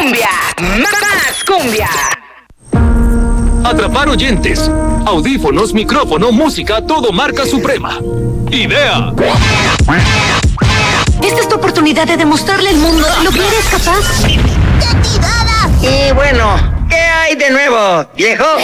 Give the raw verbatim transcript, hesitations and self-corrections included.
cumbia, más cumbia. Atrapar oyentes, audífonos, micrófono, música, todo marca Suprema. ¡Idea! Esta es tu oportunidad de demostrarle al mundo lo que eres capaz. Y bueno, ¿qué hay de nuevo, viejo?